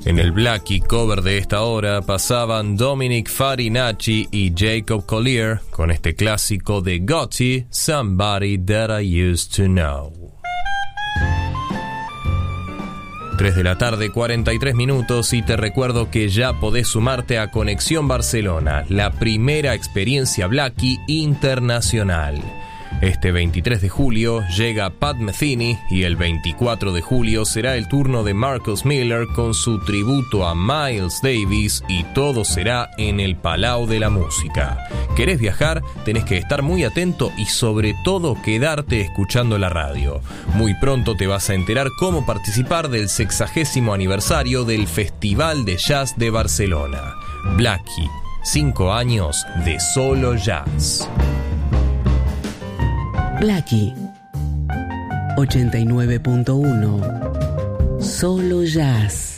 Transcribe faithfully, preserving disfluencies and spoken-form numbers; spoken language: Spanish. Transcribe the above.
En el Blackie cover de esta hora pasaban Dominic Farinacci y Jacob Collier con este clásico de Gotti, Somebody That I Used to Know. tres de la tarde, cuarenta y tres minutos, y te recuerdo que ya podés sumarte a Conexión Barcelona, la primera experiencia Blackie internacional. Este veintitrés de julio llega Pat Metheny y el veinticuatro de julio será el turno de Marcus Miller con su tributo a Miles Davis, y todo será en el Palau de la Música. ¿Querés viajar? Tenés que estar muy atento y sobre todo quedarte escuchando la radio. Muy pronto te vas a enterar cómo participar del sexagésimo aniversario del Festival de Jazz de Barcelona. Blackie, cinco años de solo jazz. Blackie ochenta y nueve punto uno. Solo jazz.